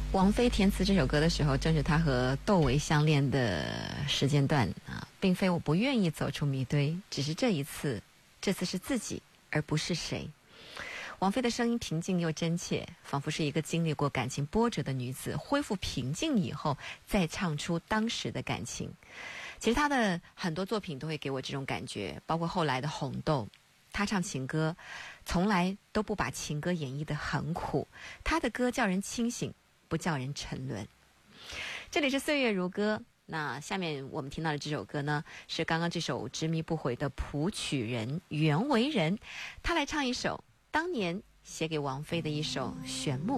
王菲填词这首歌的时候，正是她和窦唯相恋的时间段啊，并非我不愿意走出迷堆，只是这次是自己，而不是谁。王菲的声音平静又真切，仿佛是一个经历过感情波折的女子，恢复平静以后，再唱出当时的感情。其实她的很多作品都会给我这种感觉，包括后来的《红豆》。她唱情歌，从来都不把情歌演绎得很苦，她的歌叫人清醒，不叫人沉沦。这里是岁月如歌，那下面我们听到的这首歌呢，是刚刚这首执迷不悔的谱曲人袁惟仁，他来唱一首当年写给王菲的一首《玄木》。